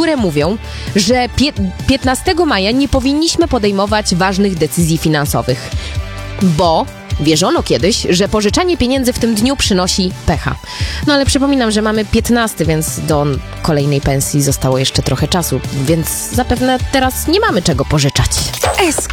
które mówią, że 15 maja nie powinniśmy podejmować ważnych decyzji finansowych, bo wierzono kiedyś, że pożyczanie pieniędzy w tym dniu przynosi pecha. No ale przypominam, że mamy 15, więc do kolejnej pensji zostało jeszcze trochę czasu, więc zapewne teraz nie mamy czego pożyczać.